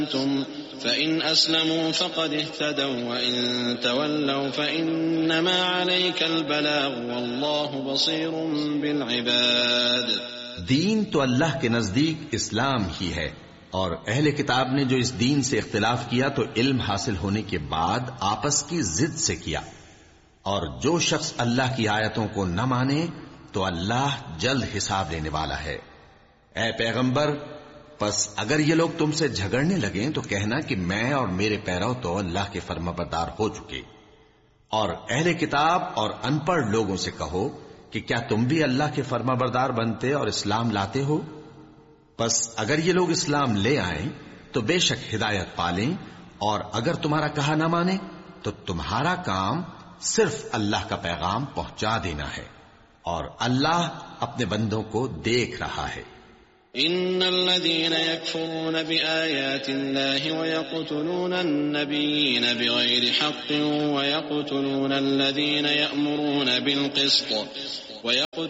فإن أسلموا فقد اهتدوا وإن تولوا فإنما عليك البلاغ والله بصير بالعباد. دین تو اللہ کے نزدیک اسلام ہی ہے، اور اہل کتاب نے جو اس دین سے اختلاف کیا تو علم حاصل ہونے کے بعد آپس کی ضد سے کیا، اور جو شخص اللہ کی آیتوں کو نہ مانے تو اللہ جلد حساب لینے والا ہے. اے پیغمبر، پس اگر یہ لوگ تم سے جھگڑنے لگیں تو کہنا کہ میں اور میرے پیرو تو اللہ کے فرمانبردار ہو چکے، اور اہل کتاب اور ان پڑھ لوگوں سے کہو کہ کیا تم بھی اللہ کے فرمانبردار بنتے اور اسلام لاتے ہو؟ پس اگر یہ لوگ اسلام لے آئیں تو بے شک ہدایت پالیں، اور اگر تمہارا کہا نہ مانے تو تمہارا کام صرف اللہ کا پیغام پہنچا دینا ہے، اور اللہ اپنے بندوں کو دیکھ رہا ہے. ان الذين يكفرون بآيات الله ويقتلون النبيين بغير حق ويقتلون الذين يأمرون بالقسط